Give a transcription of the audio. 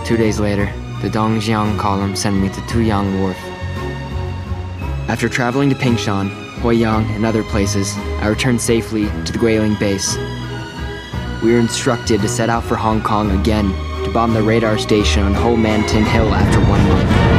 2 days later, the Dongjiang column sent me to Tuyang Wharf. After traveling to Pingshan, Huiyang, and other places, I returned safely to the Guilin base. We were instructed to set out for Hong Kong again to bomb the radar station on Ho Man Tin Hill after 1 month.